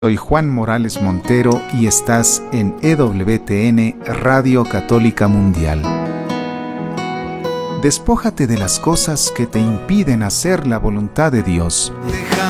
Soy Juan Morales Montero y estás en EWTN Radio Católica Mundial. Despójate de las cosas que te impiden hacer la voluntad de Dios.